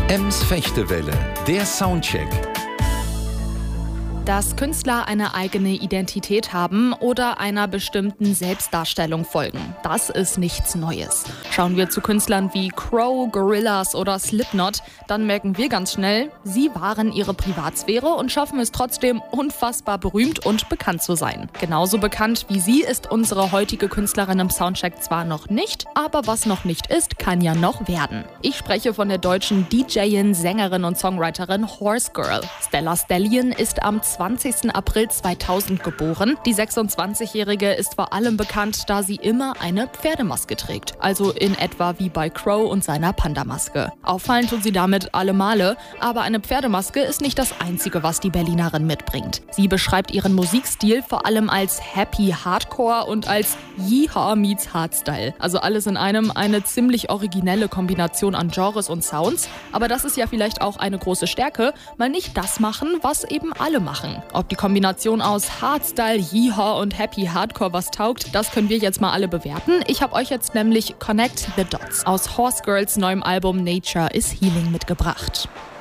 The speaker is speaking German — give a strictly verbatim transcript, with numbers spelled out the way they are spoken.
Ems Fechtewelle, der Soundcheck. Dass Künstler eine eigene Identität haben oder einer bestimmten Selbstdarstellung folgen, das ist nichts Neues. Schauen wir zu Künstlern wie Crow, Gorillaz oder Slipknot, dann merken wir ganz schnell, sie wahren ihre Privatsphäre und schaffen es trotzdem, unfassbar berühmt und bekannt zu sein. Genauso bekannt wie sie ist unsere heutige Künstlerin im Soundcheck zwar noch nicht, aber was noch nicht ist, kann ja noch werden. Ich spreche von der deutschen D J-in, Sängerin und Songwriterin Horse Girl. Stella Stallion ist am zwanzigsten April zweitausend geboren. Die sechsundzwanzigjährige ist vor allem bekannt, da sie immer eine Pferdemaske trägt. Also in etwa wie bei Crow und seiner Pandamaske. Auffallen tut sie damit alle Male, aber eine Pferdemaske ist nicht das Einzige, was die Berlinerin mitbringt. Sie beschreibt ihren Musikstil vor allem als Happy Hardcore und als Yeehaw meets Hardstyle. Also alles in einem, eine ziemlich originelle Kombination an Genres und Sounds. Aber das ist ja vielleicht auch eine große Stärke, mal nicht das machen, was eben alle machen. Ob die Kombination aus Hardstyle, Yeehaw und Happy Hardcore was taugt, das können wir jetzt mal alle bewerten. Ich habe euch jetzt nämlich Connect the Dots aus Horse Girls neuem Album Nature is Healing mitgebracht.